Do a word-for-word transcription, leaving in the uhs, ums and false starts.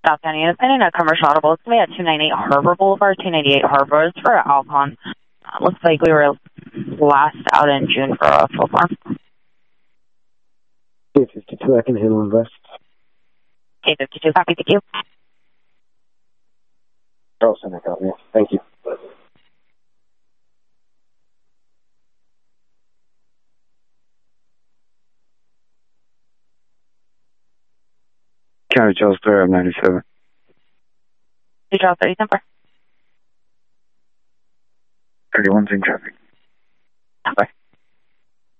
South County is in a commercial audible. It's going to be at two ninety-eight Harbor Boulevard, two ninety-eight Harbor. It's for Alcon. Uh, looks like we were last out in June for a full farm. K fifty-two, I can handle invest. K fifty-two, copy, thank you. I'll send it out, yeah. Thank you. County Charles Square, ninety-seven. Two Charles thirty, Temper. thirty-one's in traffic. Temper.